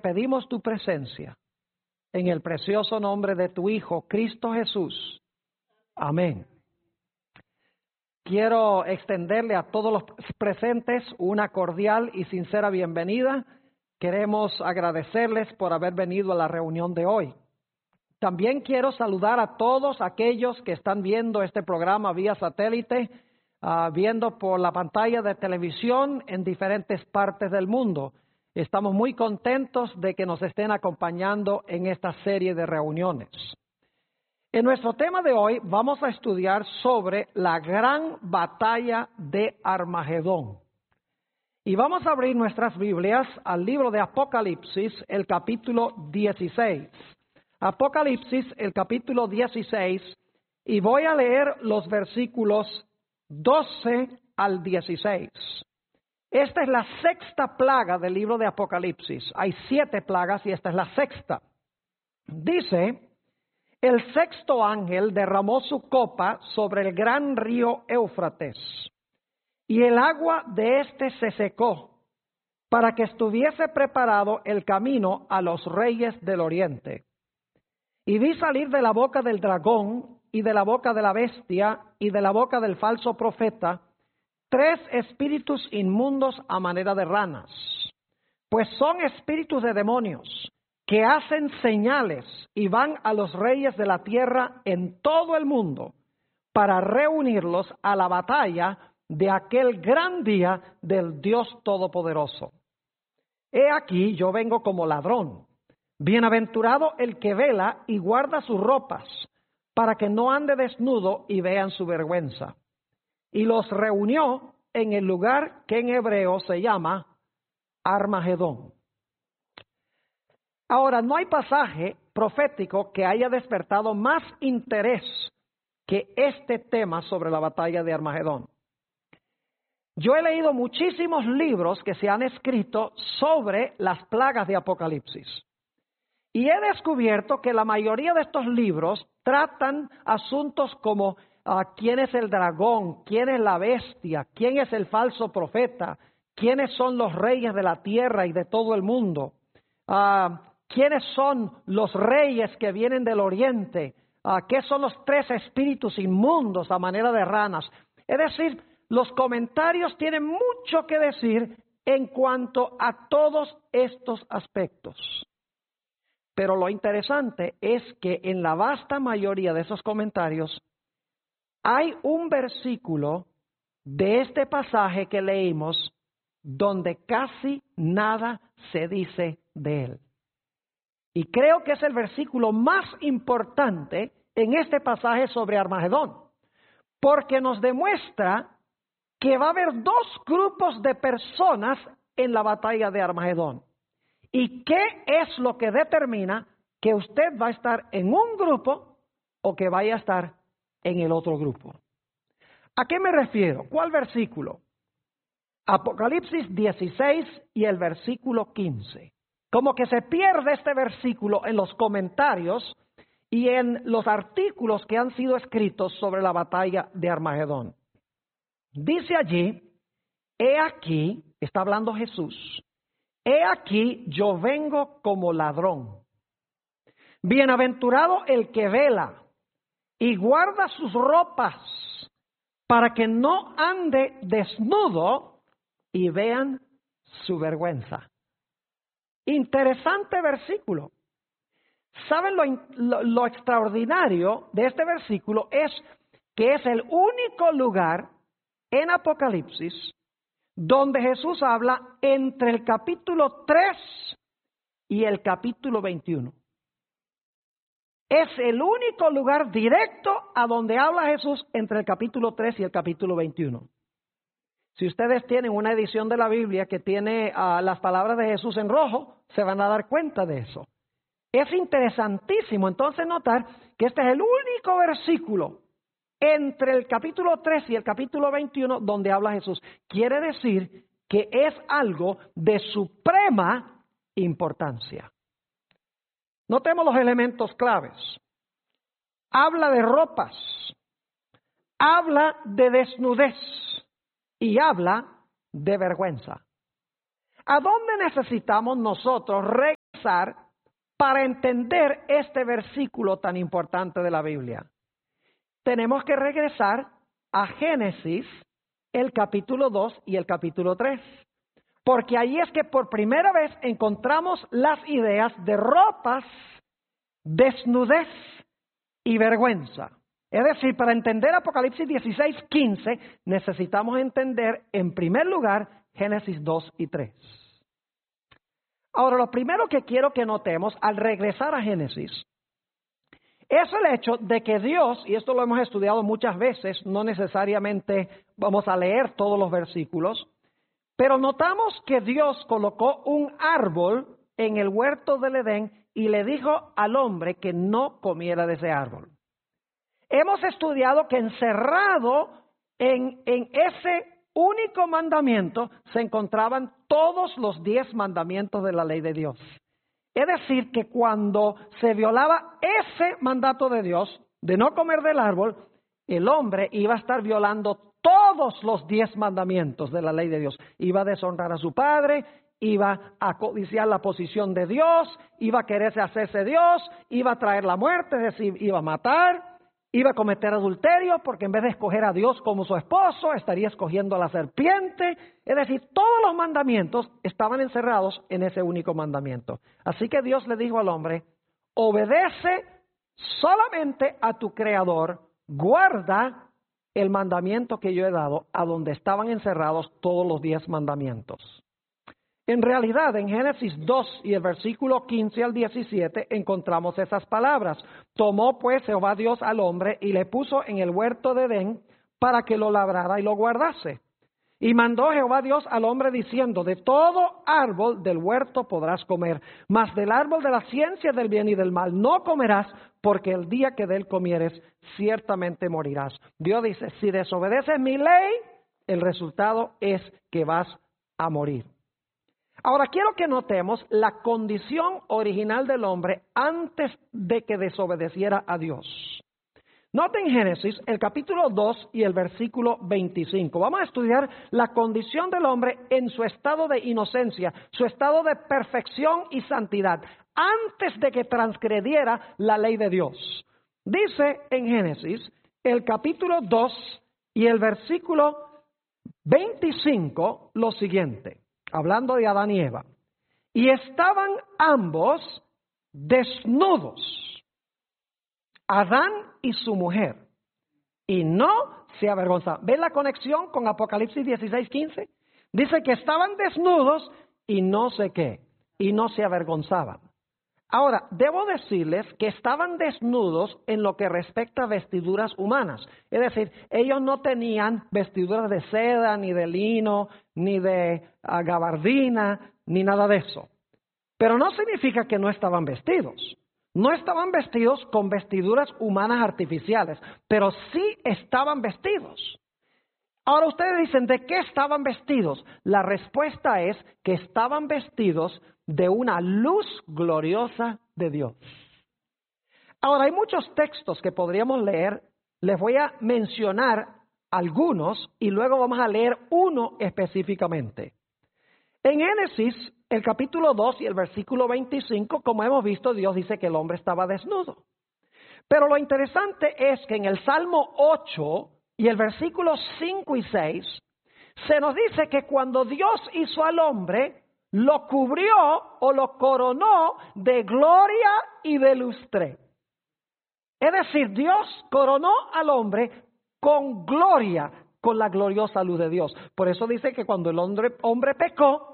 pedimos tu presencia en el precioso nombre de tu Hijo, Cristo Jesús. Amén. Quiero extenderle a todos los presentes una cordial y sincera bienvenida. Queremos agradecerles por haber venido a la reunión de hoy. También quiero saludar a todos aquellos que están viendo este programa vía satélite, viendo por la pantalla de televisión en diferentes partes del mundo. Estamos muy contentos de que nos estén acompañando en esta serie de reuniones. En nuestro tema de hoy vamos a estudiar sobre la gran batalla de Armagedón. Y vamos a abrir nuestras Biblias al libro de Apocalipsis, el capítulo 16. Apocalipsis, el capítulo 16, y voy a leer los versículos 12 al 16. Esta es la sexta plaga del libro de Apocalipsis. Hay 7 plagas y esta es la sexta. Dice: el sexto ángel derramó su copa sobre el gran río Éufrates, y el agua de éste se secó, para que estuviese preparado el camino a los reyes del oriente. Y vi salir de la boca del dragón, y de la boca de la bestia, y de la boca del falso profeta, 3 espíritus inmundos a manera de ranas, pues son espíritus de demonios, que hacen señales y van a los reyes de la tierra en todo el mundo, para reunirlos a la batalla de aquel gran día del Dios Todopoderoso. He aquí, yo vengo como ladrón. Bienaventurado el que vela y guarda sus ropas, para que no ande desnudo y vean su vergüenza. Y los reunió en el lugar que en hebreo se llama Armagedón. Ahora, no hay pasaje profético que haya despertado más interés que este tema sobre la batalla de Armagedón. Yo he leído muchísimos libros que se han escrito sobre las plagas de Apocalipsis. Y he descubierto que la mayoría de estos libros tratan asuntos como quién es el dragón, quién es la bestia, quién es el falso profeta, quiénes son los reyes de la tierra y de todo el mundo, quiénes son los reyes que vienen del oriente, qué son los 3 espíritus inmundos a manera de ranas. Es decir, los comentarios tienen mucho que decir en cuanto a todos estos aspectos. Pero lo interesante es que en la vasta mayoría de esos comentarios hay un versículo de este pasaje que leímos donde casi nada se dice de él. Y creo que es el versículo más importante en este pasaje sobre Armagedón, porque nos demuestra que va a haber 2 grupos de personas en la batalla de Armagedón. ¿Y qué es lo que determina que usted va a estar en un grupo o que vaya a estar en el otro grupo? ¿A qué me refiero? ¿Cuál versículo? Apocalipsis 16 y el versículo 15. Como que se pierde este versículo en los comentarios y en los artículos que han sido escritos sobre la batalla de Armagedón. Dice allí: he aquí, está hablando Jesús, he aquí yo vengo como ladrón. Bienaventurado el que vela y guarda sus ropas, para que no ande desnudo y vean su vergüenza. Interesante versículo. ¿Saben lo extraordinario de este versículo? Es que es el único lugar en Apocalipsis donde Jesús habla entre el capítulo 3 y el capítulo 21. Es el único lugar directo a donde habla Jesús entre el capítulo 3 y el capítulo 21. Si ustedes tienen una edición de la Biblia que tiene las palabras de Jesús en rojo, se van a dar cuenta de eso. Es interesantísimo entonces notar que este es el único versículo entre el capítulo 3 y el capítulo 21 donde habla Jesús. Quiere decir que es algo de suprema importancia. Notemos los elementos claves. Habla de ropas, habla de desnudez y habla de vergüenza. ¿A dónde necesitamos nosotros regresar para entender este versículo tan importante de la Biblia? Tenemos que regresar a Génesis, el capítulo 2 y el capítulo 3. Porque ahí es que por primera vez encontramos las ideas de ropas, desnudez y vergüenza. Es decir, para entender Apocalipsis 16:15 necesitamos entender en primer lugar Génesis 2 y 3. Ahora, lo primero que quiero que notemos al regresar a Génesis es el hecho de que Dios, y esto lo hemos estudiado muchas veces, no necesariamente vamos a leer todos los versículos, pero notamos que Dios colocó un árbol en el huerto del Edén y le dijo al hombre que no comiera de ese árbol. Hemos estudiado que encerrado en ese único mandamiento se encontraban todos los 10 mandamientos de la ley de Dios. Es decir, que cuando se violaba ese mandato de Dios de no comer del árbol, el hombre iba a estar violando todos los 10 mandamientos de la ley de Dios. Iba a deshonrar a su padre, iba a codiciar la posición de Dios, iba a quererse hacerse Dios, iba a traer la muerte, es decir, iba a matar, iba a cometer adulterio, porque en vez de escoger a Dios como su esposo, estaría escogiendo a la serpiente. Es decir, todos los mandamientos estaban encerrados en ese único mandamiento. Así que Dios le dijo al hombre, obedece solamente a tu Creador, guarda el mandamiento que yo he dado, a donde estaban encerrados todos los 10 mandamientos. En realidad, en Génesis 2 y el versículo 15 al 17 encontramos esas palabras. Tomó pues Jehová Dios al hombre y le puso en el huerto de Edén para que lo labrara y lo guardase. Y mandó Jehová Dios al hombre diciendo, de todo árbol del huerto podrás comer, mas del árbol de la ciencia del bien y del mal no comerás, porque el día que de él comieres, ciertamente morirás. Dios dice, si desobedeces mi ley, el resultado es que vas a morir. Ahora quiero que notemos la condición original del hombre antes de que desobedeciera a Dios. Noten Génesis, el capítulo 2 y el versículo 25. Vamos a estudiar la condición del hombre en su estado de inocencia, su estado de perfección y santidad, antes de que transgrediera la ley de Dios. Dice en Génesis, el capítulo 2 y el versículo 25, lo siguiente, hablando de Adán y Eva. Y estaban ambos desnudos, Adán y su mujer, y no se avergonzaban. ¿Ven la conexión con Apocalipsis 16:15? Dice que estaban desnudos y no sé qué, y no se avergonzaban. Ahora, debo decirles que estaban desnudos en lo que respecta a vestiduras humanas. Es decir, ellos no tenían vestiduras de seda, ni de lino, ni de gabardina, ni nada de eso. Pero no significa que no estaban vestidos. No estaban vestidos con vestiduras humanas artificiales, pero sí estaban vestidos. Ahora ustedes dicen, ¿de qué estaban vestidos? La respuesta es que estaban vestidos de una luz gloriosa de Dios. Ahora hay muchos textos que podríamos leer, les voy a mencionar algunos y luego vamos a leer uno específicamente. En Génesis, el capítulo 2 y el versículo 25, como hemos visto, Dios dice que el hombre estaba desnudo. Pero lo interesante es que en el Salmo 8 y el versículo 5 y 6, se nos dice que cuando Dios hizo al hombre, lo cubrió o lo coronó de gloria y de lustre. Es decir, Dios coronó al hombre con gloria, con la gloriosa luz de Dios. Por eso dice que cuando el hombre pecó,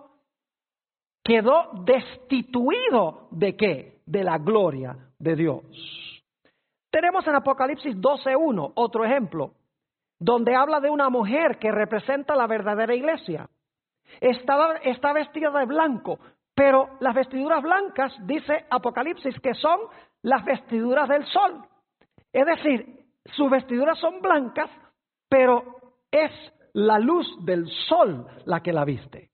quedó destituido ¿de qué? De la gloria de Dios. Tenemos en Apocalipsis 12:1 otro ejemplo, donde habla de una mujer que representa la verdadera iglesia. Está vestida de blanco, pero las vestiduras blancas, dice Apocalipsis, que son las vestiduras del sol. Es decir, sus vestiduras son blancas, pero es la luz del sol la que la viste.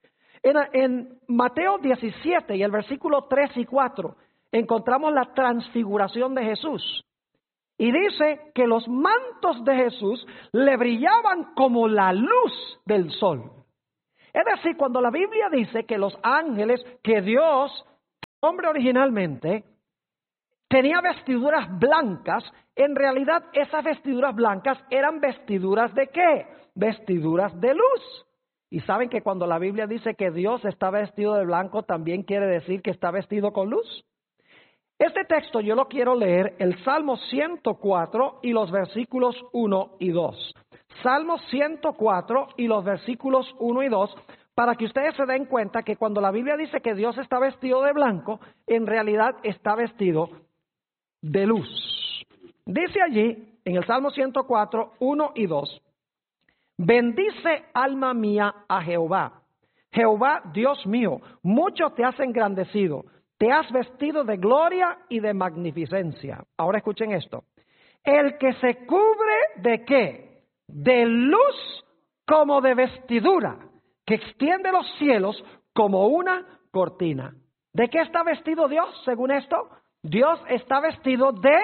En Mateo 17 y el versículo 3 y 4 encontramos la transfiguración de Jesús. Y dice que los mantos de Jesús le brillaban como la luz del sol. Es decir, cuando la Biblia dice que los ángeles, que Dios, hombre originalmente, tenía vestiduras blancas, en realidad esas vestiduras blancas eran vestiduras ¿de qué? Vestiduras de luz. Y saben que cuando la Biblia dice que Dios está vestido de blanco, también quiere decir que está vestido con luz. Este texto yo lo quiero leer, el Salmo 104 y los versículos 1 y 2. Salmo 104 y los versículos 1 y 2, para que ustedes se den cuenta que cuando la Biblia dice que Dios está vestido de blanco, en realidad está vestido de luz. Dice allí, en el Salmo 104, 1 y 2, bendice alma mía a Jehová. Jehová, Dios mío, mucho te has engrandecido. Te has vestido de gloria y de magnificencia. Ahora escuchen esto. El que se cubre ¿de qué? De luz como de vestidura, que extiende los cielos como una cortina. ¿De qué está vestido Dios según esto? Dios está vestido de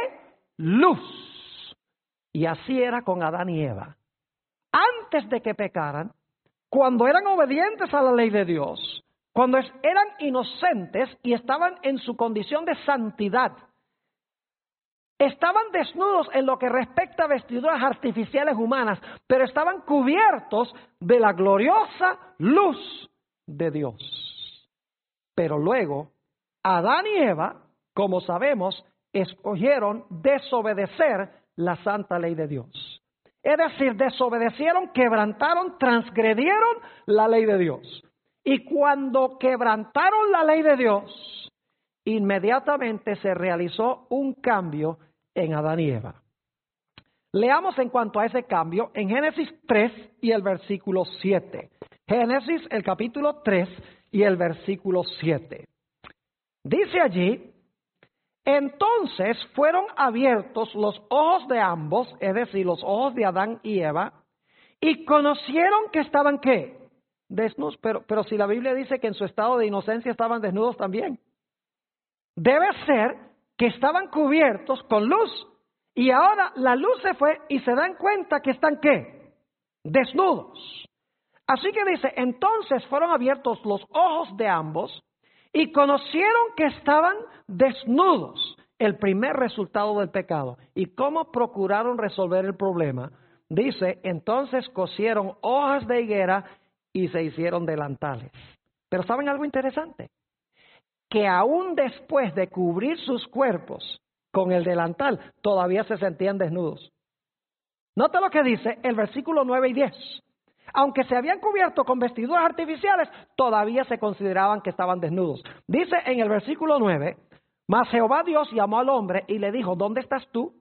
luz. Y así era con Adán y Eva. Antes de que pecaran, cuando eran obedientes a la ley de Dios, cuando eran inocentes y estaban en su condición de santidad, estaban desnudos en lo que respecta a vestiduras artificiales humanas, pero estaban cubiertos de la gloriosa luz de Dios. Pero luego, Adán y Eva, como sabemos, escogieron desobedecer la santa ley de Dios. Es decir, desobedecieron, quebrantaron, transgredieron la ley de Dios. Y cuando quebrantaron la ley de Dios, inmediatamente se realizó un cambio en Adán y Eva. Leamos en cuanto a ese cambio en Génesis 3 y el versículo 7. Génesis, el capítulo 3 y el versículo 7. Dice allí, entonces fueron abiertos los ojos de ambos, es decir, los ojos de Adán y Eva, y conocieron que estaban ¿qué? Desnudos, pero si la Biblia dice que en su estado de inocencia estaban desnudos también. Debe ser que estaban cubiertos con luz y ahora la luz se fue y se dan cuenta que están ¿qué? Desnudos. Así que dice, entonces fueron abiertos los ojos de ambos y conocieron que estaban desnudos. El primer resultado del pecado. ¿Y cómo procuraron resolver el problema? Dice, entonces cosieron hojas de higuera y se hicieron delantales. Pero ¿saben algo interesante? Que aún después de cubrir sus cuerpos con el delantal, todavía se sentían desnudos. Nota lo que dice el versículo 9 y 10. Aunque se habían cubierto con vestiduras artificiales, todavía se consideraban que estaban desnudos. Dice en el versículo 9, mas Jehová Dios llamó al hombre y le dijo, ¿dónde estás tú?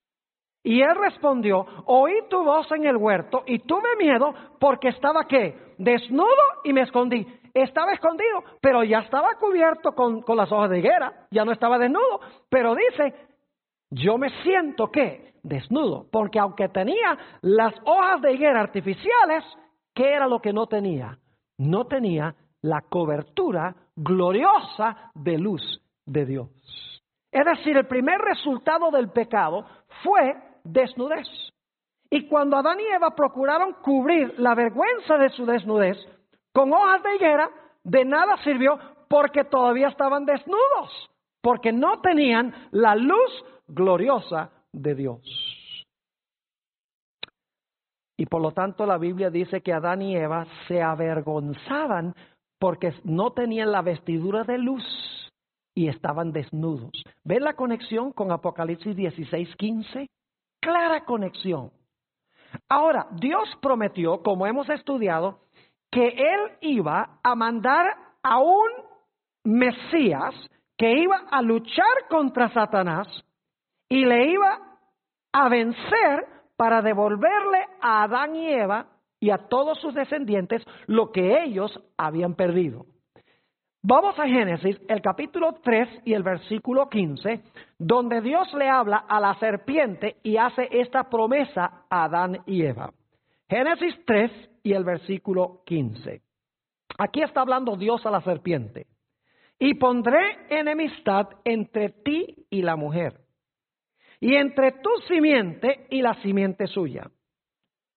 Y él respondió, oí tu voz en el huerto y tuve miedo porque estaba ¿qué? Desnudo y me escondí. Estaba escondido, pero ya estaba cubierto con las hojas de higuera, ya no estaba desnudo. Pero dice, yo me siento ¿qué? Desnudo, porque aunque tenía las hojas de higuera artificiales, ¿qué era lo que no tenía? No tenía la cobertura gloriosa de luz de Dios. Es decir, el primer resultado del pecado fue desnudez. Y cuando Adán y Eva procuraron cubrir la vergüenza de su desnudez con hojas de higuera, de nada sirvió porque todavía estaban desnudos, porque no tenían la luz gloriosa de Dios. Y por lo tanto la Biblia dice que Adán y Eva se avergonzaban porque no tenían la vestidura de luz y estaban desnudos. ¿Ven la conexión con Apocalipsis 16:15? Clara conexión. Ahora, Dios prometió, como hemos estudiado, que Él iba a mandar a un Mesías que iba a luchar contra Satanás y le iba a vencer para devolverle a Adán y Eva y a todos sus descendientes lo que ellos habían perdido. Vamos a Génesis, el capítulo 3 y el versículo 15, donde Dios le habla a la serpiente y hace esta promesa a Adán y Eva. Génesis 3 y el versículo 15. Aquí está hablando Dios a la serpiente. Y pondré enemistad entre ti y la mujer, y entre tu simiente y la simiente suya.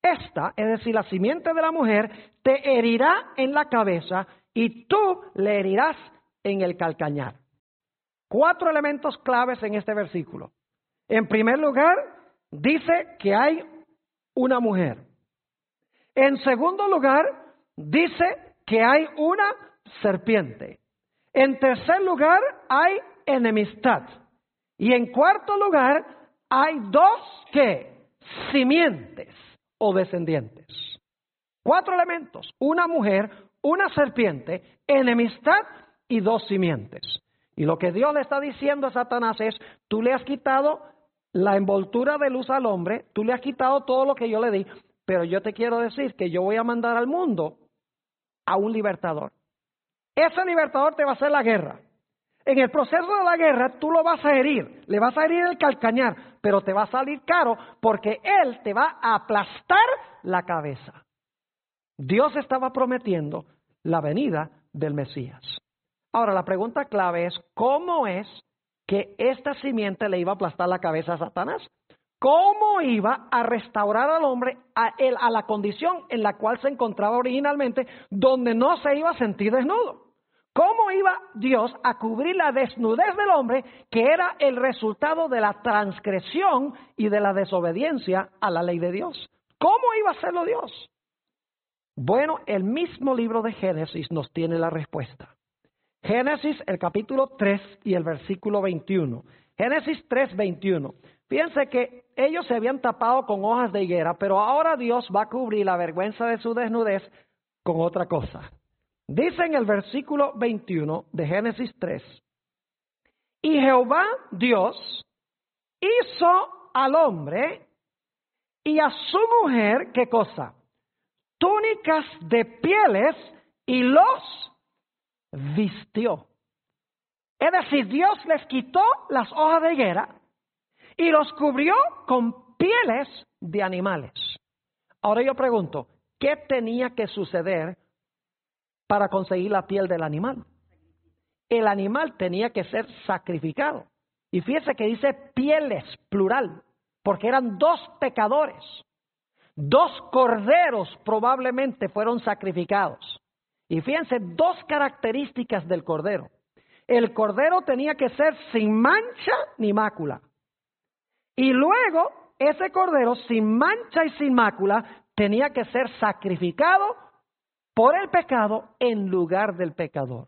esta, es decir, la simiente de la mujer, te herirá en la cabeza y tú le herirás en el calcañar. 4 elementos claves en este versículo. En primer lugar, dice que hay una mujer. En segundo lugar, dice que hay una serpiente. En tercer lugar, hay enemistad. Y en cuarto lugar, hay 2 ¿qué? Simientes o descendientes. 4 elementos: una mujer, una serpiente, enemistad y 2 simientes. Y lo que Dios le está diciendo a Satanás es: tú le has quitado la envoltura de luz al hombre, tú le has quitado todo lo que yo le di, pero yo te quiero decir que yo voy a mandar al mundo a un libertador. Ese libertador te va a hacer la guerra. En el proceso de la guerra tú lo vas a herir, le vas a herir el calcañar, pero te va a salir caro porque él te va a aplastar la cabeza. Dios estaba prometiendo la venida del Mesías. Ahora, la pregunta clave es: ¿cómo es que esta simiente le iba a aplastar la cabeza a Satanás? ¿Cómo iba a restaurar al hombre a la condición en la cual se encontraba originalmente, donde no se iba a sentir desnudo? ¿Cómo iba Dios a cubrir la desnudez del hombre, que era el resultado de la transgresión y de la desobediencia a la ley de Dios? ¿Cómo iba a hacerlo Dios? Bueno, el mismo libro de Génesis nos tiene la respuesta. Génesis, el capítulo 3 y el versículo 21. Génesis 3, 21. Fíjense que ellos se habían tapado con hojas de higuera, pero ahora Dios va a cubrir la vergüenza de su desnudez con otra cosa. Dice en el versículo 21 de Génesis 3: y Jehová Dios hizo al hombre y a su mujer, ¿qué cosa? Túnicas de pieles, y los vistió. Es decir, Dios les quitó las hojas de higuera y los cubrió con pieles de animales. Ahora yo pregunto, ¿qué tenía que suceder para conseguir la piel del animal? El animal tenía que ser sacrificado. Y fíjese que dice pieles, plural, porque eran 2 pecadores. 2 corderos probablemente fueron sacrificados. Y fíjense 2 características del cordero. El cordero tenía que ser sin mancha ni mácula. Y luego ese cordero sin mancha y sin mácula tenía que ser sacrificado por el pecado en lugar del pecador.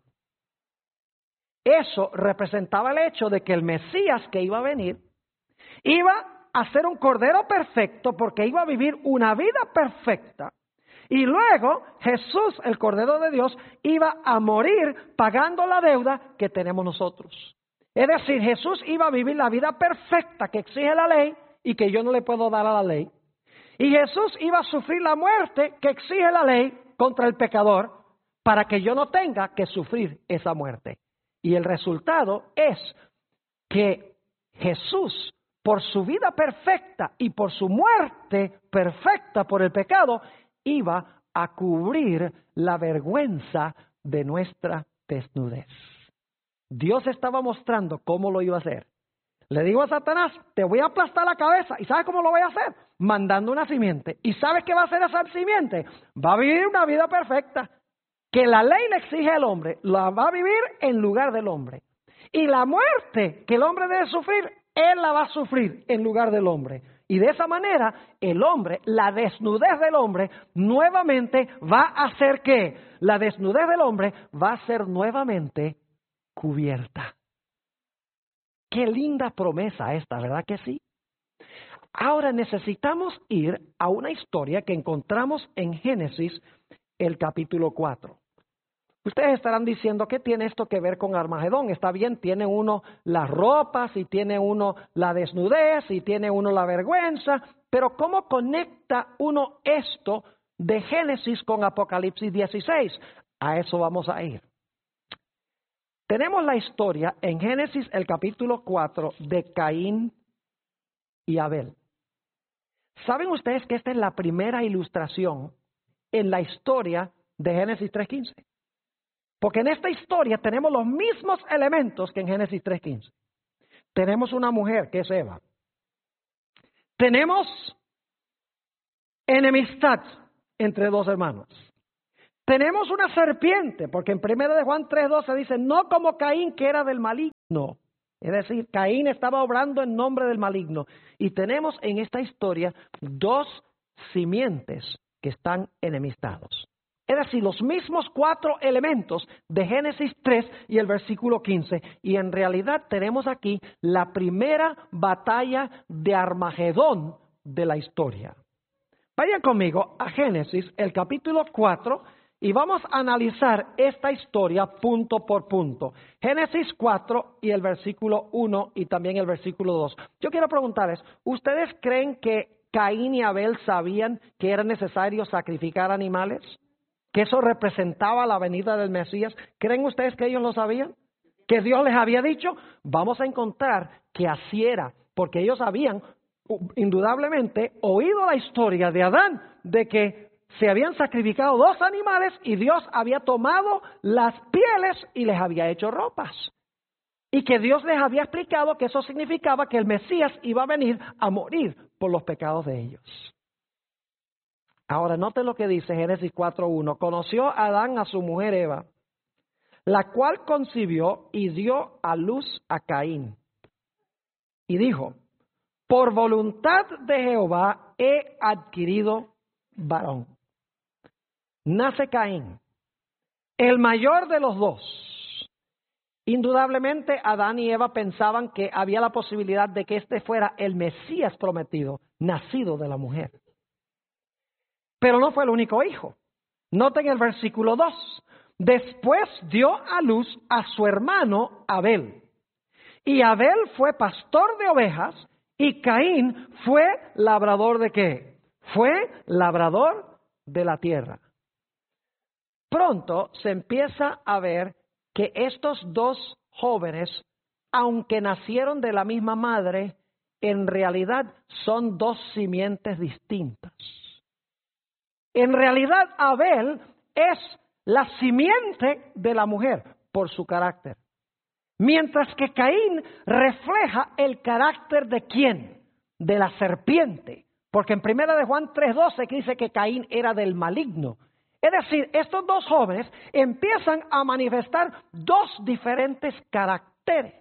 Eso representaba el hecho de que el Mesías que iba a venir iba a ser un cordero perfecto, porque iba a vivir una vida perfecta. Y luego Jesús, el Cordero de Dios, iba a morir pagando la deuda que tenemos nosotros. Es decir, Jesús iba a vivir la vida perfecta que exige la ley y que yo no le puedo dar a la ley. Y Jesús iba a sufrir la muerte que exige la ley contra el pecador para que yo no tenga que sufrir esa muerte. Y el resultado es que Jesús, por su vida perfecta y por su muerte perfecta por el pecado, iba a cubrir la vergüenza de nuestra desnudez. Dios estaba mostrando cómo lo iba a hacer. Le digo a Satanás: te voy a aplastar la cabeza. ¿Y sabes cómo lo voy a hacer? Mandando una simiente. ¿Y sabes qué va a hacer esa simiente? Va a vivir una vida perfecta, que la ley le exige al hombre, la va a vivir en lugar del hombre. Y la muerte que el hombre debe sufrir, él la va a sufrir en lugar del hombre. Y de esa manera, el hombre, la desnudez del hombre, nuevamente va a hacer ¿qué? La desnudez del hombre va a ser nuevamente cubierta. Qué linda promesa esta, ¿verdad que sí? Ahora necesitamos ir a una historia que encontramos en Génesis, el capítulo 4. Ustedes estarán diciendo: ¿qué tiene esto que ver con Armagedón? Está bien, tiene uno las ropas y tiene uno la desnudez y tiene uno la vergüenza, pero ¿cómo conecta uno esto de Génesis con Apocalipsis 16? A eso vamos a ir. Tenemos la historia en Génesis, el capítulo 4, de Caín y Abel. ¿Saben ustedes que esta es la primera ilustración en la historia de Génesis 3:15? Porque en esta historia tenemos los mismos elementos que en Génesis 3:15. Tenemos una mujer que es Eva. Tenemos enemistad entre dos hermanos. Tenemos una serpiente, porque en 1 de Juan 3:12 dice, no como Caín, que era del maligno. Es decir, Caín estaba obrando en nombre del maligno. Y tenemos en esta historia dos simientes que están enemistados. Es decir, los mismos 4 elementos de Génesis 3 y el versículo 15. Y en realidad tenemos aquí la primera batalla de Armagedón de la historia. Vayan conmigo a Génesis, el capítulo 4, y vamos a analizar esta historia punto por punto. Génesis 4 y el versículo 1 y también el versículo 2. Yo quiero preguntarles, ¿ustedes creen que Caín y Abel sabían que era necesario sacrificar animales? ¿Que eso representaba la venida del Mesías? ¿Creen ustedes que ellos lo sabían? ¿Que Dios les había dicho? Vamos a encontrar que así era, porque ellos habían indudablemente oído la historia de Adán, de que se habían sacrificado 2 animales y Dios había tomado las pieles y les había hecho ropas. Y que Dios les había explicado que eso significaba que el Mesías iba a venir a morir por los pecados de ellos. Ahora, note lo que dice Génesis 4:1. Conoció Adán a su mujer Eva, la cual concibió y dio a luz a Caín. Y dijo, por voluntad de Jehová he adquirido varón. Nace Caín, el mayor de los 2. Indudablemente Adán y Eva pensaban que había la posibilidad de que este fuera el Mesías prometido, nacido de la mujer. Pero no fue el único hijo. Noten el versículo 2. Después dio a luz a su hermano Abel. Y Abel fue pastor de ovejas y Caín fue labrador ¿de qué? Fue labrador de la tierra. Pronto se empieza a ver que estos 2 jóvenes, aunque nacieron de la misma madre, en realidad son 2 simientes distintas. En realidad Abel es la simiente de la mujer por su carácter. Mientras que Caín refleja el carácter de ¿quién? De la serpiente. Porque en 1 de Juan 3:12 dice que Caín era del maligno. Es decir, estos 2 jóvenes empiezan a manifestar 2 diferentes caracteres.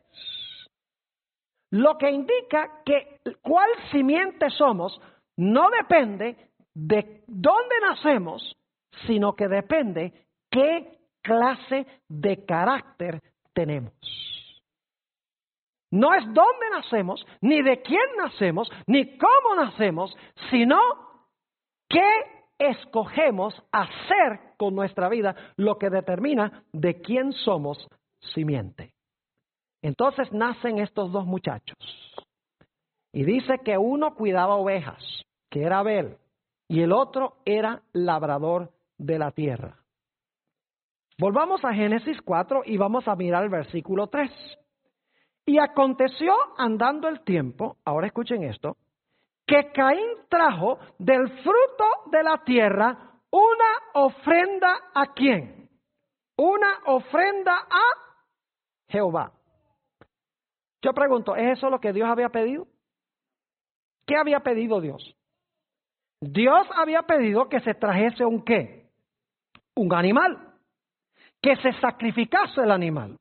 Lo que indica que cuál simiente somos no depende de dónde nacemos, sino que depende qué clase de carácter tenemos. No es dónde nacemos, ni de quién nacemos, ni cómo nacemos, sino qué escogemos hacer con nuestra vida, lo que determina de quién somos simiente. Entonces nacen estos 2 muchachos. Y dice que uno cuidaba ovejas, que era Abel, y el otro era labrador de la tierra. Volvamos a Génesis 4 y vamos a mirar el versículo 3. Y aconteció andando el tiempo, ahora escuchen esto, que Caín trajo del fruto de la tierra una ofrenda ¿a quién? Una ofrenda a Jehová. Yo pregunto, ¿es eso lo que Dios había pedido? ¿Qué había pedido Dios? Dios había pedido que se trajese un ¿qué? Un animal. Que se sacrificase el animal.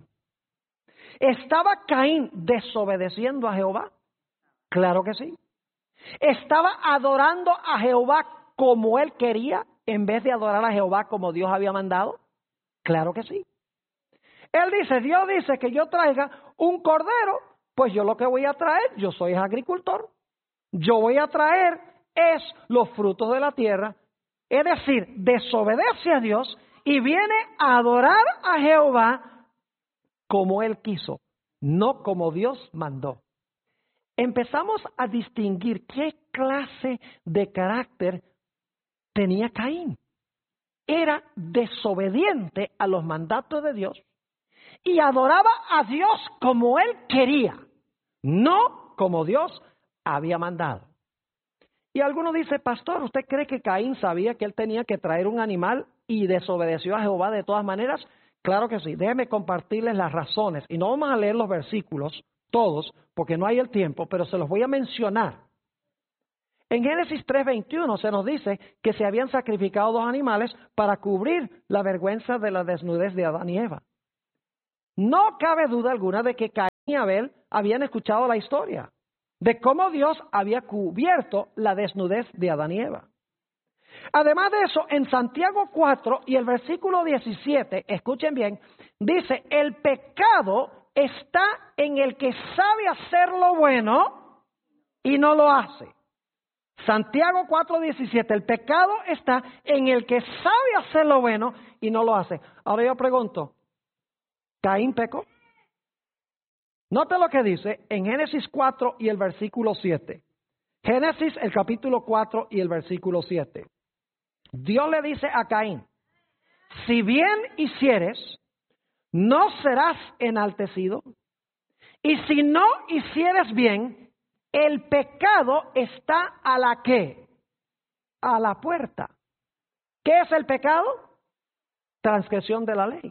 ¿Estaba Caín desobedeciendo a Jehová? Claro que sí. ¿Estaba adorando a Jehová como él quería en vez de adorar a Jehová como Dios había mandado? Claro que sí. Él dice, Dios dice que yo traiga un cordero, pues yo lo que voy a traer, yo soy agricultor, yo voy a traer es los frutos de la tierra, es decir, desobedece a Dios y viene a adorar a Jehová como él quiso, no como Dios mandó. Empezamos a distinguir qué clase de carácter tenía Caín. Era desobediente a los mandatos de Dios y adoraba a Dios como él quería, no como Dios había mandado. Y alguno dice, pastor, ¿usted cree que Caín sabía que él tenía que traer un animal y desobedeció a Jehová de todas maneras? Claro que sí. Déjenme compartirles las razones. Y no vamos a leer los versículos todos, porque no hay el tiempo, pero se los voy a mencionar. En Génesis 3:21 se nos dice que se habían sacrificado 2 animales para cubrir la vergüenza de la desnudez de Adán y Eva. No cabe duda alguna de que Caín y Abel habían escuchado la historia de cómo Dios había cubierto la desnudez de Adán y Eva. Además de eso, en Santiago 4 y el versículo 17, escuchen bien, dice, el pecado está en el que sabe hacer lo bueno y no lo hace. Santiago 4:17, el pecado está en el que sabe hacer lo bueno y no lo hace. Ahora yo pregunto, ¿Caín pecó? Note lo que dice en Génesis 4 y el versículo 7. Génesis el capítulo 4 y el versículo 7. Dios le dice a Caín, si bien hicieres, no serás enaltecido, y si no hicieres bien, el pecado está a la ¿qué? A la puerta. ¿Qué es el pecado? Transgresión de la ley.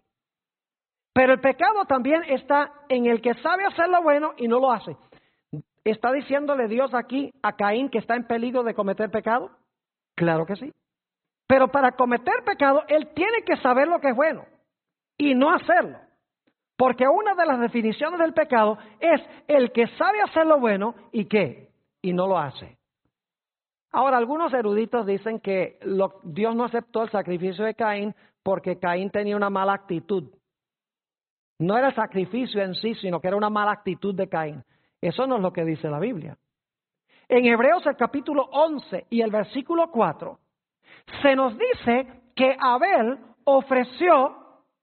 Pero el pecado también está en el que sabe hacer lo bueno y no lo hace. ¿Está diciéndole Dios aquí a Caín que está en peligro de cometer pecado? Claro que sí. Pero para cometer pecado, él tiene que saber lo que es bueno y no hacerlo. Porque una de las definiciones del pecado es el que sabe hacer lo bueno y ¿qué? Y no lo hace. Ahora, algunos eruditos dicen que Dios no aceptó el sacrificio de Caín porque Caín tenía una mala actitud. No era el sacrificio en sí, sino que era una mala actitud de Caín. Eso no es lo que dice la Biblia. En Hebreos el capítulo 11 y el versículo 4, se nos dice que Abel ofreció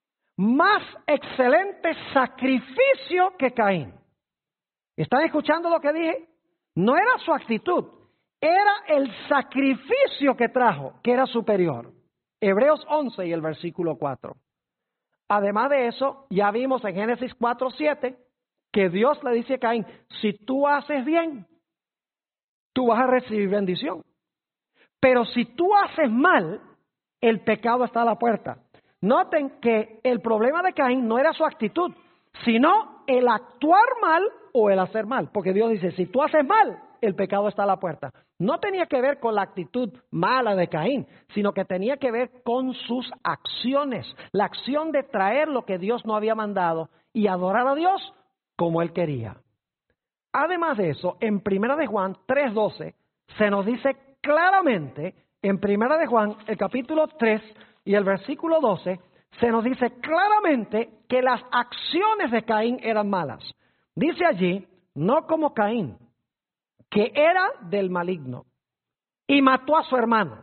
más excelente sacrificio que Caín. ¿Están escuchando lo que dije? No era su actitud, era el sacrificio que trajo, que era superior. Hebreos 11 y el versículo 4. Además de eso, ya vimos en Génesis 4:7 que Dios le dice a Caín, si tú haces bien, tú vas a recibir bendición. Pero si tú haces mal, el pecado está a la puerta. Noten que el problema de Caín no era su actitud, sino el actuar mal o el hacer mal. Porque Dios dice, si tú haces mal, el pecado está a la puerta. No tenía que ver con la actitud mala de Caín, sino que tenía que ver con sus acciones. La acción de traer lo que Dios no había mandado y adorar a Dios como él quería. Además de eso, en 1 de Juan 3:12 se nos dice claramente, en 1 de Juan, el capítulo 3 y el versículo 12, se nos dice claramente que las acciones de Caín eran malas. Dice allí, no como Caín, que era del maligno y mató a su hermano.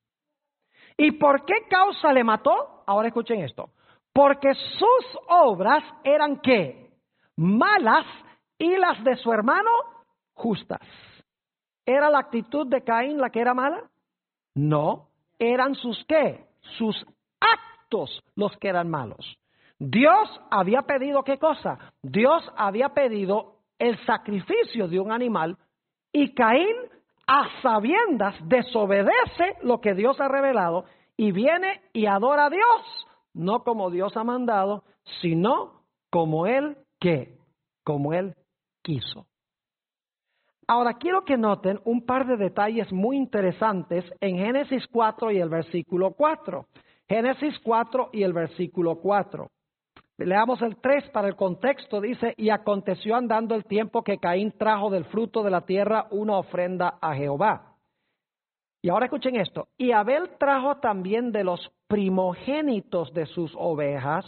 ¿Y por qué causa le mató? Ahora escuchen esto. Porque sus obras eran ¿qué? Malas y las de su hermano justas. ¿Era la actitud de Caín la que era mala? No, eran sus ¿qué? Sus actos los que eran malos. Dios había pedido ¿qué cosa? Dios había pedido el sacrificio de un animal y Caín a sabiendas desobedece lo que Dios ha revelado y viene y adora a Dios, no como Dios ha mandado, sino como él ¿qué? Como él quiso. Ahora quiero que noten un par de detalles muy interesantes en Génesis 4 y el versículo 4. Génesis 4 y el versículo 4. Leamos el 3 para el contexto. Dice, y aconteció andando el tiempo que Caín trajo del fruto de la tierra una ofrenda a Jehová. Y ahora escuchen esto. Y Abel trajo también de los primogénitos de sus ovejas,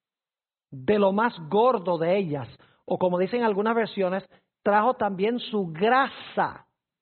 de lo más gordo de ellas, o como dicen algunas versiones, trajo también su grasa.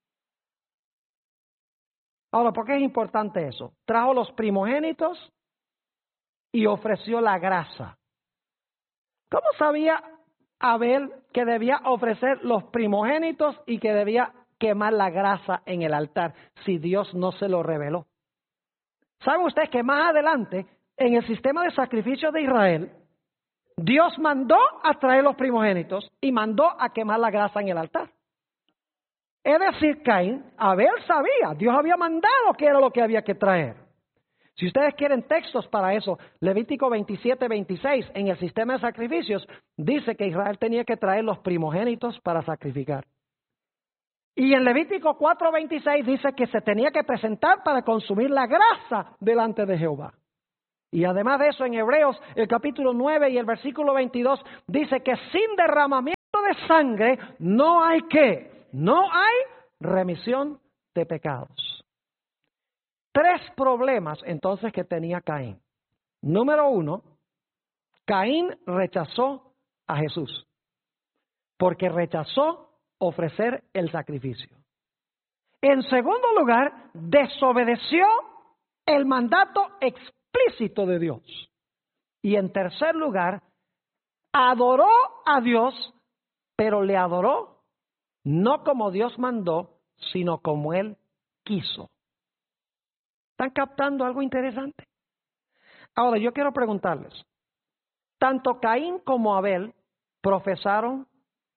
Ahora, ¿por qué es importante eso? Trajo los primogénitos y ofreció la grasa. ¿Cómo sabía Abel que debía ofrecer los primogénitos y que debía quemar la grasa en el altar si Dios no se lo reveló? ¿Saben ustedes que más adelante, en el sistema de sacrificio de Israel, Dios mandó a traer los primogénitos y mandó a quemar la grasa en el altar? Es decir, Abel sabía, Dios había mandado qué era lo que había que traer. Si ustedes quieren textos para eso, Levítico 27:26, en el sistema de sacrificios, dice que Israel tenía que traer los primogénitos para sacrificar. Y en Levítico 4:26 dice que se tenía que presentar para consumir la grasa delante de Jehová. Y además de eso, en Hebreos, el capítulo 9 y el versículo 22, dice que sin derramamiento de sangre no hay ¿qué? No hay remisión de pecados. 3 problemas entonces que tenía Caín. Número 1, Caín rechazó a Jesús, porque rechazó ofrecer el sacrificio. En segundo lugar, desobedeció el mandato explícito de Dios. Y en tercer lugar, adoró a Dios, pero le adoró no como Dios mandó, sino como Él quiso. ¿Están captando algo interesante? Ahora, yo quiero preguntarles, tanto Caín como Abel profesaron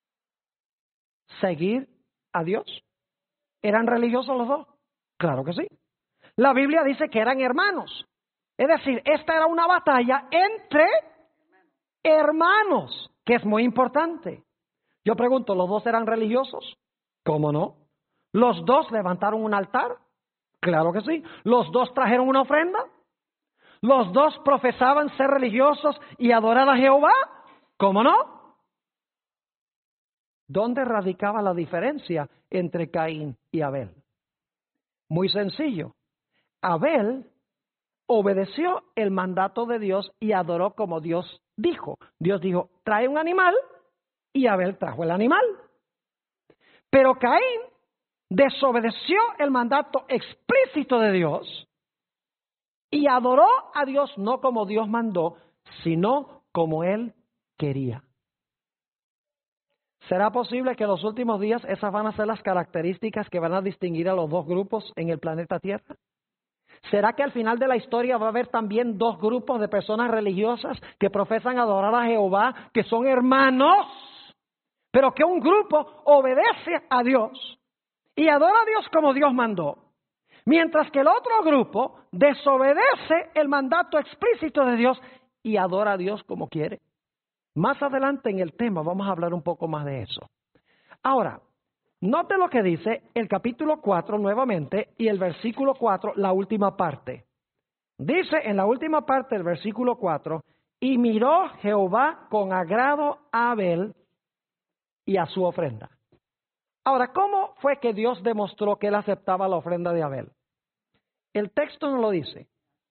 seguir a Dios. ¿Eran religiosos los dos? Claro que sí. La Biblia dice que eran hermanos. Es decir, esta era una batalla entre hermanos, que es muy importante. Yo pregunto, ¿los dos eran religiosos? ¿Cómo no? ¿Los dos levantaron un altar? Claro que sí. ¿Los dos trajeron una ofrenda? ¿Los dos profesaban ser religiosos y adorar a Jehová? ¿Cómo no? ¿Dónde radicaba la diferencia entre Caín y Abel? Muy sencillo. Abel obedeció el mandato de Dios y adoró como Dios dijo. Dios dijo, trae un animal, y Abel trajo el animal. Pero Caín desobedeció el mandato explícito de Dios y adoró a Dios no como Dios mandó, sino como él quería. ¿Será posible que en los últimos días esas van a ser las características que van a distinguir a los dos grupos en el planeta Tierra? ¿Será que al final de la historia va a haber también 2 grupos de personas religiosas que profesan adorar a Jehová, que son hermanos, pero que un grupo obedece a Dios y adora a Dios como Dios mandó, mientras que el otro grupo desobedece el mandato explícito de Dios y adora a Dios como quiere? Más adelante en el tema vamos a hablar un poco más de eso. Ahora, note lo que dice el capítulo 4 nuevamente y el versículo 4, la última parte. Dice en la última parte del versículo 4, y miró Jehová con agrado a Abel y a su ofrenda. Ahora, ¿cómo fue que Dios demostró que él aceptaba la ofrenda de Abel? El texto no lo dice.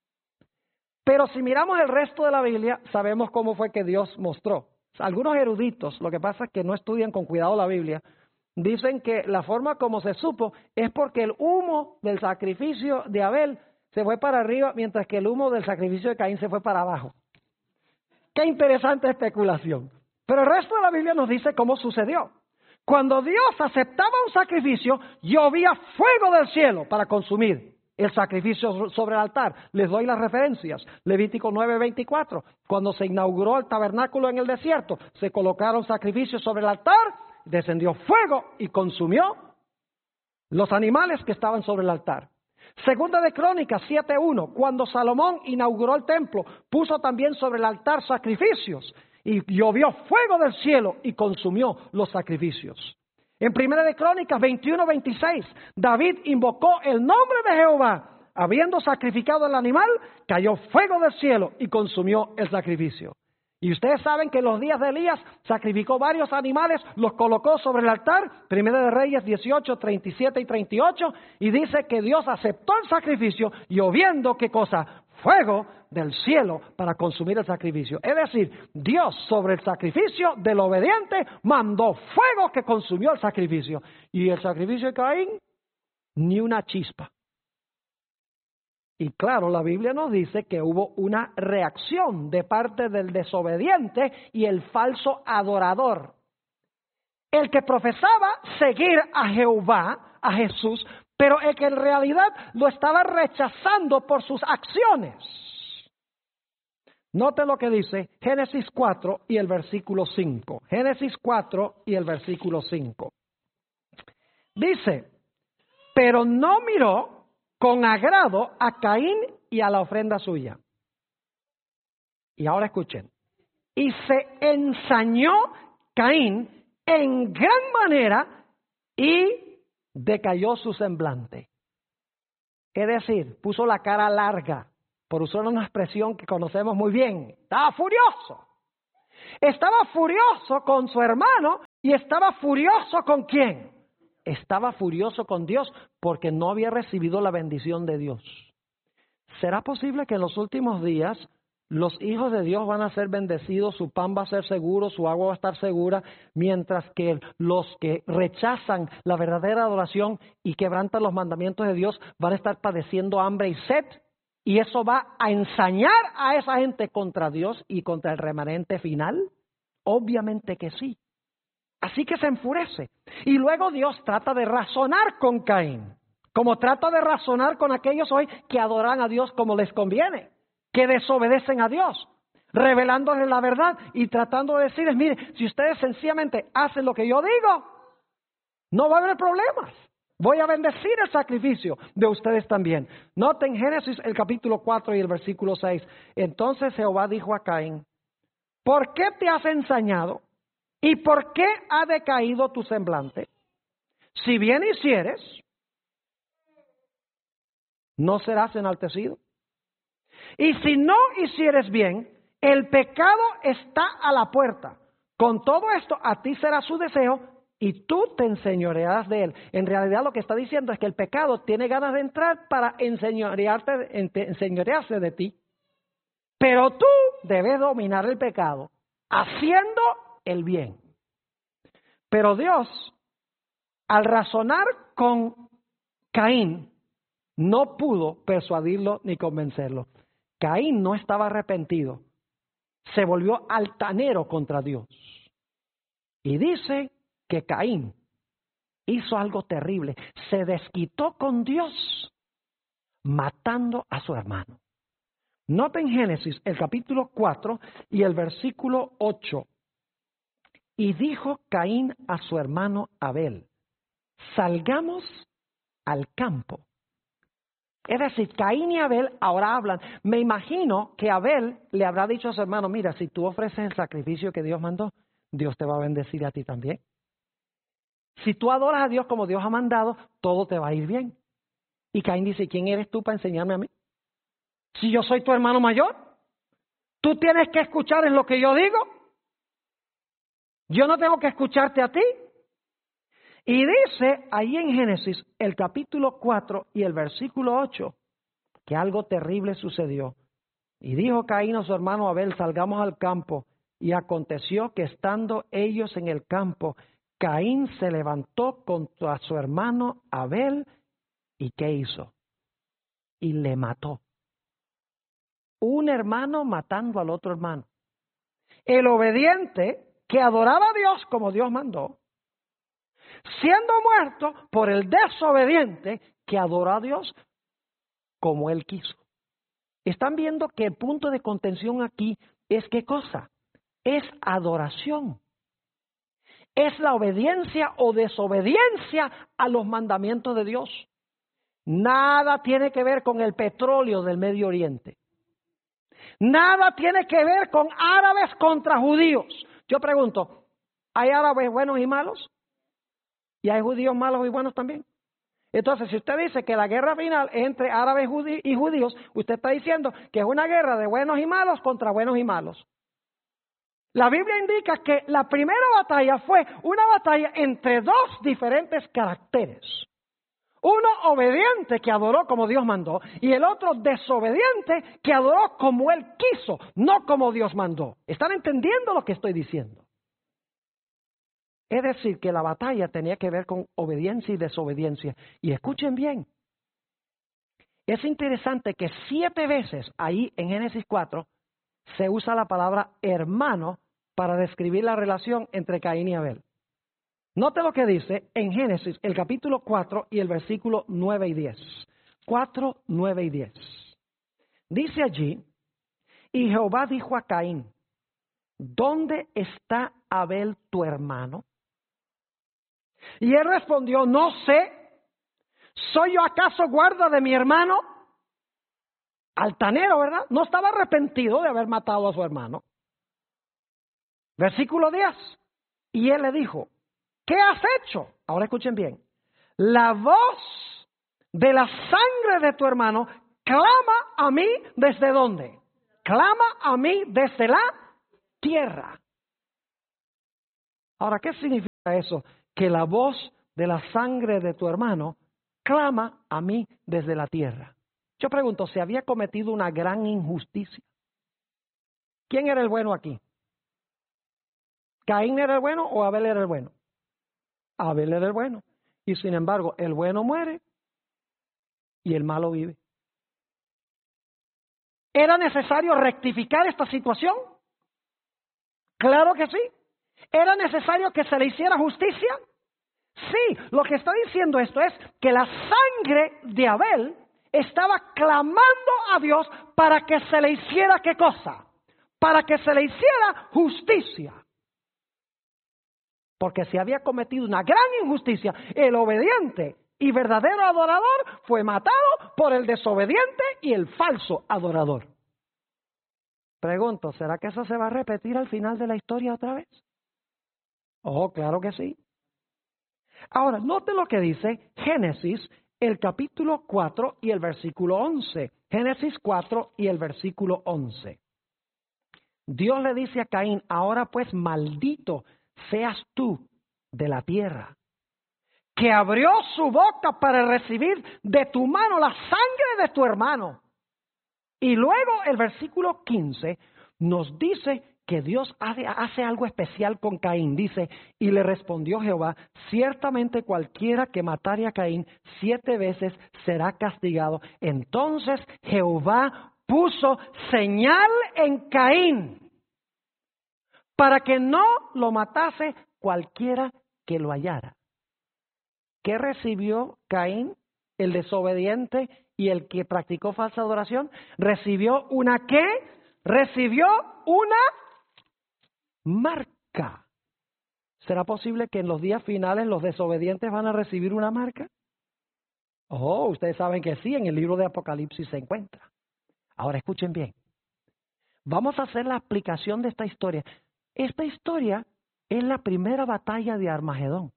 Pero si miramos el resto de la Biblia, sabemos cómo fue que Dios mostró. Algunos eruditos, lo que pasa es que no estudian con cuidado la Biblia, dicen que la forma como se supo es porque el humo del sacrificio de Abel se fue para arriba, mientras que el humo del sacrificio de Caín se fue para abajo. Qué interesante especulación. Pero el resto de la Biblia nos dice cómo sucedió. Cuando Dios aceptaba un sacrificio, llovía fuego del cielo para consumir el sacrificio sobre el altar. Les doy las referencias. Levítico 9:24. Cuando se inauguró el tabernáculo en el desierto, se colocaron sacrificios sobre el altar, descendió fuego y consumió los animales que estaban sobre el altar. Segunda de Crónicas 7:1. Cuando Salomón inauguró el templo, puso también sobre el altar sacrificios y llovió fuego del cielo y consumió los sacrificios. En Primera de Crónicas 21:26, David invocó el nombre de Jehová. Habiendo sacrificado el animal, cayó fuego del cielo y consumió el sacrificio. Y ustedes saben que en los días de Elías sacrificó varios animales, los colocó sobre el altar, Primera de Reyes 18, 37 y 38, y dice que Dios aceptó el sacrificio, lloviendo, ¿qué cosa? Fuego del cielo para consumir el sacrificio. Es decir, Dios sobre el sacrificio del obediente mandó fuego que consumió el sacrificio. Y el sacrificio de Caín, ni una chispa. Y claro, la Biblia nos dice que hubo una reacción de parte del desobediente y el falso adorador. El que profesaba seguir a Jehová, a Jesús, pero el que en realidad lo estaba rechazando por sus acciones. Note lo que dice Génesis 4 y el versículo 5. Génesis 4 y el versículo 5. Dice, pero no miró con agrado a Caín y a la ofrenda suya. Y ahora escuchen. Y se ensañó Caín en gran manera y decayó su semblante. Es decir, puso la cara larga, por usar una expresión que conocemos muy bien. Estaba furioso. Estaba furioso con su hermano y estaba furioso ¿con quién? Estaba furioso con Dios porque no había recibido la bendición de Dios. ¿Será posible que en los últimos días los hijos de Dios van a ser bendecidos, su pan va a ser seguro, su agua va a estar segura, mientras que los que rechazan la verdadera adoración y quebrantan los mandamientos de Dios van a estar padeciendo hambre y sed? ¿Y eso va a ensañar a esa gente contra Dios y contra el remanente final? Obviamente que sí. Así que se enfurece. Y luego Dios trata de razonar con Caín, como trata de razonar con aquellos hoy que adoran a Dios como les conviene, que desobedecen a Dios, revelándoles la verdad y tratando de decirles, mire, si ustedes sencillamente hacen lo que yo digo, no va a haber problemas. Voy a bendecir el sacrificio de ustedes también. Noten Génesis el capítulo 4 y el versículo 6. Entonces Jehová dijo a Caín, ¿por qué te has ensañado? ¿Y por qué ha decaído tu semblante? Si bien hicieres, no serás enaltecido. Y si no hicieres bien, el pecado está a la puerta. Con todo esto, a ti será su deseo y tú te enseñorearás de él. En realidad lo que está diciendo es que el pecado tiene ganas de entrar para enseñorearse de ti. Pero tú debes dominar el pecado, haciendo el bien. Pero Dios, al razonar con Caín, no pudo persuadirlo ni convencerlo. Caín no estaba arrepentido, se volvió altanero contra Dios. Y dice que Caín hizo algo terrible, se desquitó con Dios matando a su hermano. Noten Génesis el capítulo 4 y el versículo 8. Y dijo Caín a su hermano Abel, salgamos al campo. Es decir, Caín y Abel ahora hablan. Me imagino que Abel le habrá dicho a su hermano, mira, si tú ofreces el sacrificio que Dios mandó, Dios te va a bendecir a ti también. Si tú adoras a Dios como Dios ha mandado, todo te va a ir bien. Y Caín dice, ¿quién eres tú para enseñarme a mí? Si yo soy tu hermano mayor, tú tienes que escuchar en lo que yo digo. Yo no tengo que escucharte a ti. Y dice ahí en Génesis, el capítulo 4 y el versículo 8, que algo terrible sucedió. Y dijo Caín a su hermano Abel, salgamos al campo. Y aconteció que estando ellos en el campo, Caín se levantó contra su hermano Abel. ¿Y qué hizo? Y le mató. Un hermano matando al otro hermano. El obediente que adoraba a Dios como Dios mandó, siendo muerto por el desobediente que adoró a Dios como él quiso. Están viendo que el punto de contención aquí es ¿qué cosa? Es adoración. Es la obediencia o desobediencia a los mandamientos de Dios. Nada tiene que ver con el petróleo del Medio Oriente. Nada tiene que ver con árabes contra judíos. Yo pregunto, ¿hay árabes buenos y malos? ¿Y hay judíos malos y buenos también? Entonces, si usted dice que la guerra final es entre árabes y judíos, usted está diciendo que es una guerra de buenos y malos contra buenos y malos. La Biblia indica que la primera batalla fue una batalla entre dos diferentes caracteres. Uno obediente que adoró como Dios mandó y el otro desobediente que adoró como él quiso, no como Dios mandó. ¿Están entendiendo lo que estoy diciendo? Es decir, que la batalla tenía que ver con obediencia y desobediencia. Y escuchen bien, es interesante que 7 veces ahí en Génesis 4 se usa la palabra hermano para describir la relación entre Caín y Abel. Note lo que dice en Génesis, el capítulo 4 y el versículo 9 y 10. 4, 9 y 10. Dice allí, y Jehová dijo a Caín, ¿dónde está Abel tu hermano? Y él respondió, no sé, ¿soy yo acaso guarda de mi hermano? Altanero, ¿verdad? No estaba arrepentido de haber matado a su hermano. Versículo 10. Y él le dijo, ¿qué has hecho? Ahora escuchen bien. la voz de la sangre de tu hermano clama a mí ¿desde dónde? Clama a mí desde la tierra. Ahora, ¿qué significa eso? Que la voz de la sangre de tu hermano clama a mí desde la tierra. Yo pregunto, ¿se había cometido una gran injusticia? ¿Quién era el bueno aquí? ¿Caín era el bueno o Abel era el bueno? Abel era el bueno. Y sin embargo, el bueno muere y el malo vive. ¿Era necesario rectificar esta situación? Claro que sí. ¿Era necesario que se le hiciera justicia? Sí, lo que está diciendo esto es que la sangre de Abel estaba clamando a Dios para que se le hiciera ¿qué cosa? Para que se le hiciera justicia. Porque se había cometido una gran injusticia. El obediente y verdadero adorador fue matado por el desobediente y el falso adorador. Pregunto, ¿será que eso se va a repetir al final de la historia otra vez? Oh, claro que sí. Ahora, note lo que dice Génesis, el capítulo 4 y el versículo 11. Génesis 4 y el versículo 11. Dios le dice a Caín, ahora pues maldito seas tú de la tierra, que abrió su boca para recibir de tu mano la sangre de tu hermano. Y luego el versículo 15 nos dice que Dios hace algo especial con Caín. Dice, y le respondió Jehová, ciertamente cualquiera que matare a Caín 7 veces será castigado. Entonces Jehová puso señal en Caín para que no lo matase cualquiera que lo hallara. ¿Qué recibió Caín, el desobediente y el que practicó falsa adoración? ¿Recibió una qué? Recibió una marca. ¿Será posible que en los días finales los desobedientes van a recibir una marca? Oh, ustedes saben que sí, en el libro de Apocalipsis se encuentra. Ahora escuchen bien. Vamos a hacer la aplicación de esta historia. Esta historia es la primera batalla de Armagedón.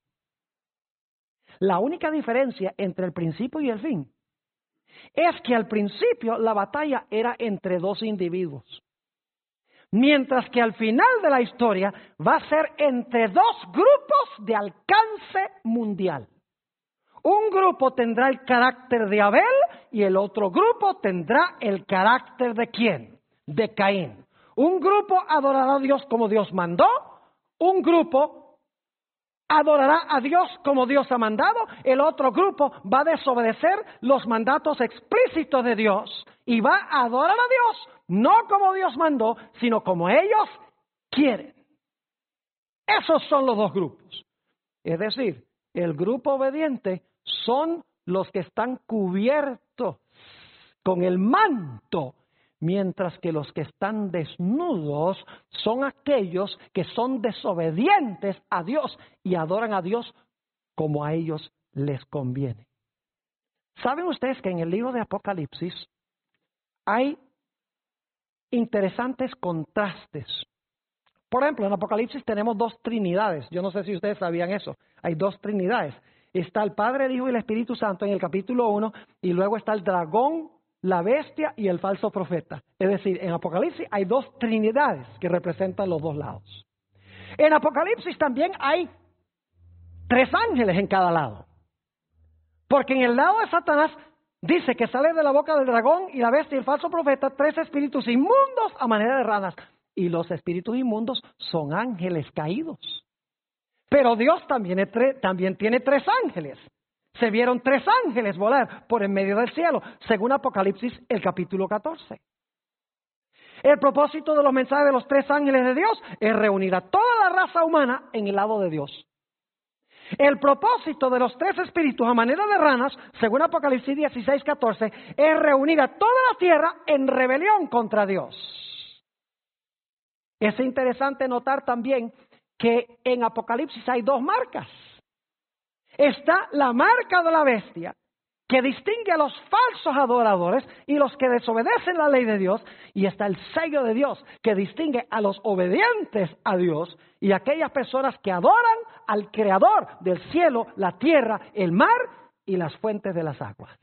La única diferencia entre el principio y el fin es que al principio la batalla era entre dos individuos, mientras que al final de la historia va a ser entre dos grupos de alcance mundial. Un grupo tendrá el carácter de Abel y el otro grupo tendrá el carácter de ¿quién? De Caín. Un grupo adorará a Dios como Dios mandó, un grupo adorará a Dios como Dios ha mandado, el otro grupo va a desobedecer los mandatos explícitos de Dios y va a adorar a Dios no como Dios mandó, sino como ellos quieren. Esos son los dos grupos. Es decir, el grupo obediente son los que están cubiertos con el manto, mientras que los que están desnudos son aquellos que son desobedientes a Dios y adoran a Dios como a ellos les conviene. ¿Saben ustedes que en el libro de Apocalipsis hay interesantes contrastes? Por ejemplo, en Apocalipsis tenemos dos trinidades. Yo no sé si ustedes sabían eso. Hay dos trinidades. Está el Padre, el Hijo y el Espíritu Santo en el capítulo 1 y luego está el dragón, la bestia y el falso profeta. Es decir, en Apocalipsis hay dos trinidades que representan los dos lados. En Apocalipsis también hay 3 ángeles en cada lado. Porque en el lado de Satanás dice que sale de la boca del dragón y la bestia y el falso profeta 3 espíritus inmundos a manera de ranas. Y los espíritus inmundos son ángeles caídos. Pero Dios también tiene 3 ángeles. Se vieron 3 ángeles volar por en medio del cielo, según Apocalipsis el capítulo 14. El propósito de los mensajes de los 3 ángeles de Dios es reunir a toda la raza humana en el lado de Dios. El propósito de los 3 espíritus a manera de ranas, según Apocalipsis 16:14, es reunir a toda la tierra en rebelión contra Dios. Es interesante notar también que en Apocalipsis hay 2 marcas. Está la marca de la bestia, que distingue a los falsos adoradores y los que desobedecen la ley de Dios, y está el sello de Dios que distingue a los obedientes a Dios y aquellas personas que adoran al Creador del cielo, la tierra, el mar y las fuentes de las aguas.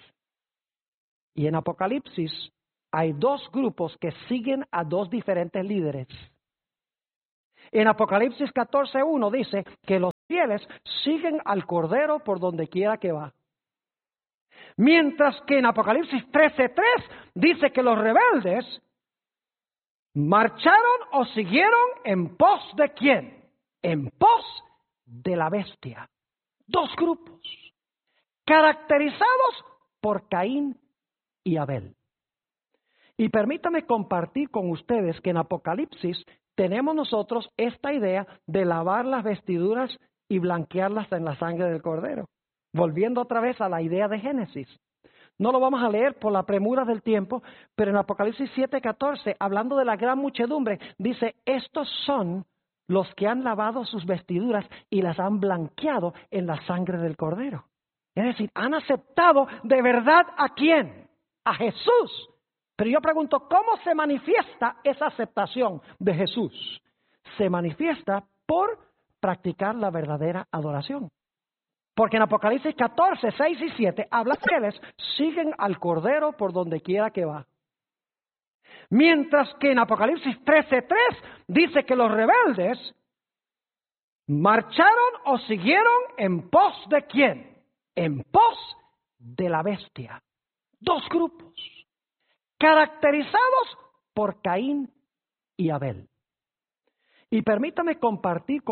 Y en Apocalipsis hay dos grupos que siguen a dos diferentes líderes. En Apocalipsis 14:1 dice que los fieles siguen al Cordero por donde quiera que va. Mientras que en Apocalipsis 13:3 dice que los rebeldes marcharon o siguieron en pos de ¿quién? En pos de la bestia. Dos grupos, caracterizados por Caín y Abel. Y permítame compartir con ustedes que en Apocalipsis tenemos nosotros esta idea de lavar las vestiduras y blanquearlas en la sangre del Cordero. Volviendo otra vez a la idea de Génesis. No lo vamos a leer por la premura del tiempo, pero en Apocalipsis 7:14, hablando de la gran muchedumbre, dice, estos son los que han lavado sus vestiduras y las han blanqueado en la sangre del Cordero. Es decir, han aceptado de verdad ¿a quién? A Jesús. Pero yo pregunto, ¿cómo se manifiesta esa aceptación de Jesús? Se manifiesta por practicar la verdadera adoración. Porque en Apocalipsis 14:6 y 7 habla que ellos siguen al Cordero por donde quiera que va. Mientras que en Apocalipsis 13:3 dice que los rebeldes marcharon o siguieron en pos de ¿quién? En pos de la bestia. Dos grupos, caracterizados por Caín y Abel. Y permítame compartir